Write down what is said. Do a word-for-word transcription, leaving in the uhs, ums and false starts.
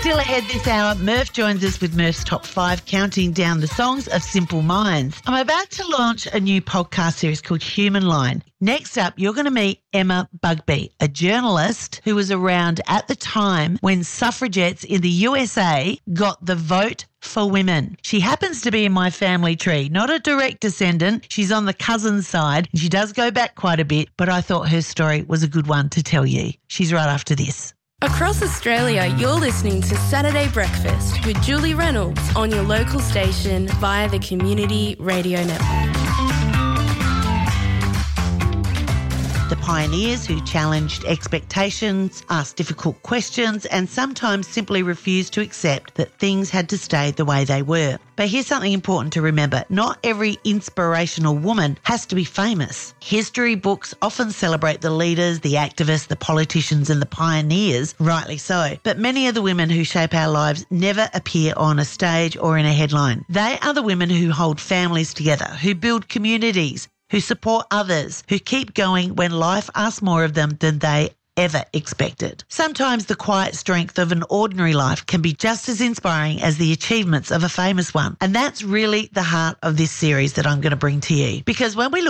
Still ahead this hour, Murph joins us with Murph's Top five, counting down the songs of Simple Minds. I'm about to launch a new podcast series called Human Line. Next up, you're going to meet Emma Bugbee, a journalist who was around at the time when suffragettes in the U S A got the vote for women. She happens to be in my family tree, not a direct descendant. She's on the cousin's side. She does go back quite a bit, but I thought her story was a good one to tell you. She's right after this. Across Australia, you're listening to Saturday Breakfast with Julie Reynolds on your local station via the Community Radio Network. The pioneers who challenged expectations, asked difficult questions, and sometimes simply refused to accept that things had to stay the way they were. But here's something important to remember. Not every inspirational woman has to be famous. History books often celebrate the leaders, the activists, the politicians, and the pioneers, rightly so. But many of the women who shape our lives never appear on a stage or in a headline. They are the women who hold families together, who build communities, who support others, who keep going when life asks more of them than they ever expected. Sometimes the quiet strength of an ordinary life can be just as inspiring as the achievements of a famous one. And that's really the heart of this series that I'm going to bring to you. Because when we look